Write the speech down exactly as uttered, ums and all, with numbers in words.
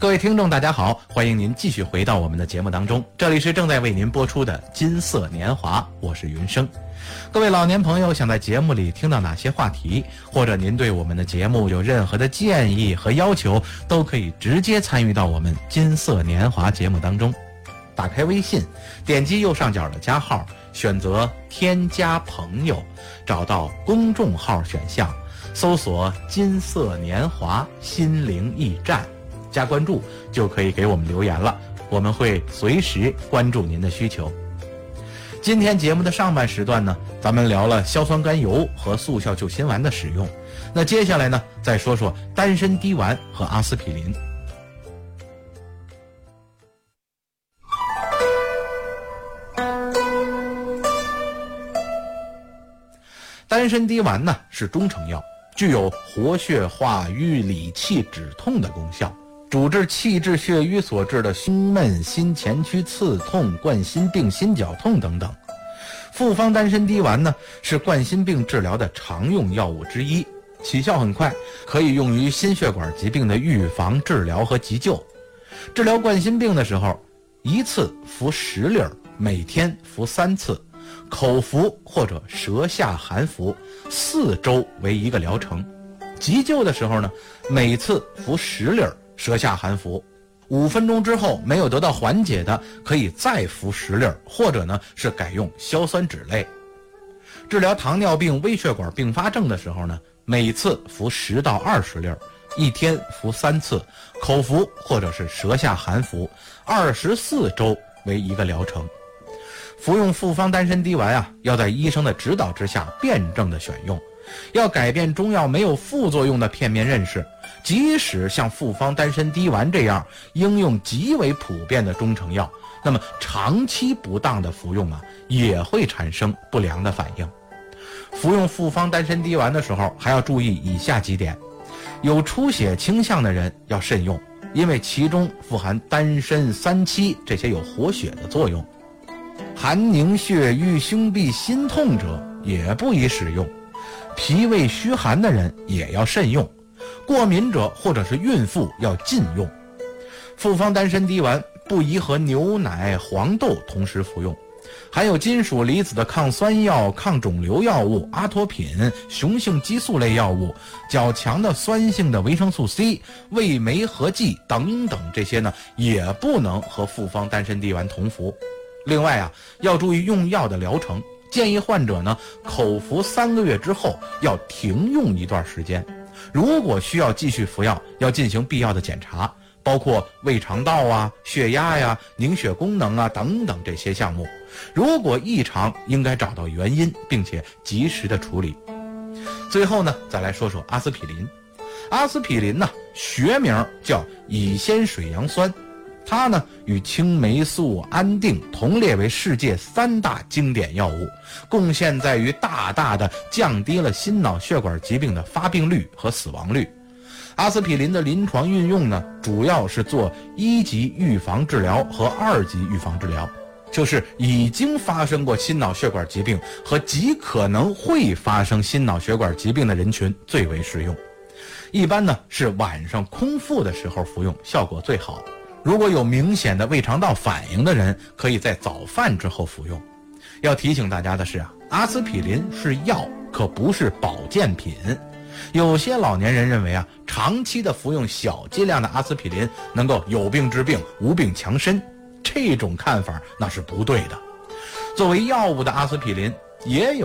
各位听众大家好，欢迎您继续回到我们的节目当中，这里是正在为您播出的金色年华，我是云生。各位老年朋友想在节目里听到哪些话题，或者您对我们的节目有任何的建议和要求，都可以直接参与到我们金色年华节目当中。打开微信，点击右上角的加号，选择添加朋友，找到公众号选项，搜索金色年华心灵驿站，加关注就可以给我们留言了，我们会随时关注您的需求。今天节目的上半时段呢，咱们聊了硝酸甘油和速效救心丸的使用，那接下来呢，再说说丹参滴丸和阿司匹林。丹参滴丸呢是中成药，具有活血化瘀、理气止痛的功效，主治气滞血瘀所致的胸闷、心前区刺痛、冠心病、心绞痛等等。复方丹参滴丸呢是冠心病治疗的常用药物之一，起效很快，可以用于心血管疾病的预防、治疗和急救。治疗冠心病的时候，一次服十粒，每天服三次，口服或者舌下含服，四周为一个疗程。急救的时候呢，每次服十粒，舌下含服，五分钟之后没有得到缓解的，可以再服十粒，或者呢是改用硝酸酯类。治疗糖尿病、微血管并发症的时候呢，每次服十到二十粒，一天服三次，口服或者是舌下含服，二十四周为一个疗程。服用复方丹参滴丸啊，要在医生的指导之下辩证的选用，要改变中药没有副作用的片面认识。即使像复方丹参滴丸这样应用极为普遍的中成药，那么长期不当的服用啊，也会产生不良的反应。服用复方丹参滴丸的时候，还要注意以下几点：有出血倾向的人要慎用，因为其中富含丹参、三七这些有活血的作用。寒凝血瘀、胸痹心痛者也不宜使用，脾胃虚寒的人也要慎用，过敏者或者是孕妇要禁用。复方丹参滴丸不宜和牛奶、黄豆同时服用，含有金属离子的抗酸药、抗肿瘤药物、阿托品、雄性激素类药物、较强的酸性的维生素 C、胃酶合剂等等，这些呢也不能和复方丹参滴丸同服。另外啊，要注意用药的疗程，建议患者呢口服三个月之后要停用一段时间。如果需要继续服药，要进行必要的检查，包括胃肠道啊、血压呀、凝血功能啊等等这些项目。如果异常，应该找到原因，并且及时的处理。最后呢，再来说说阿司匹林。阿司匹林呢，学名叫乙酰水杨酸，它呢与青霉素、安定同列为世界三大经典药物，贡献在于大大的降低了心脑血管疾病的发病率和死亡率。阿司匹林的临床运用呢，主要是做一级预防治疗和二级预防治疗，就是已经发生过心脑血管疾病和极可能会发生心脑血管疾病的人群最为适用。一般呢是晚上空腹的时候服用，效果最好。如果有明显的胃肠道反应的人，可以在早饭之后服用。要提醒大家的是啊，阿司匹林是药，可不是保健品。有些老年人认为啊，长期的服用小剂量的阿司匹林能够有病治病、无病强身，这种看法那是不对的。作为药物的阿司匹林也有